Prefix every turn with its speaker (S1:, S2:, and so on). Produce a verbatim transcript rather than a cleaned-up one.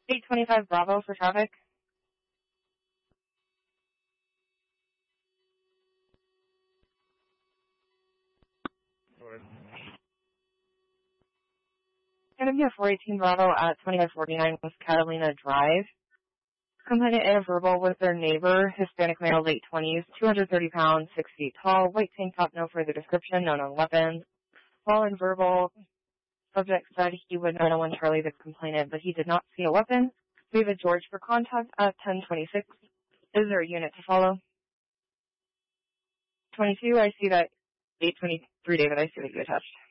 S1: eight twenty-five Bravo for traffic. Gonna be a four eighteen Bravo at twenty-five forty-nine West Catalina Drive. Complainant in a verbal with their neighbor, Hispanic male, late twenties, two hundred thirty pounds, six feet tall, white tank top, no further description, no known weapons. While in verbal, subject said he would nine one Charlie the complainant, but he did not see a weapon. We have a George for contact at ten twenty-six. Is there a unit to follow? twenty-two, I see that. eight twenty-three, David, I see that you attached.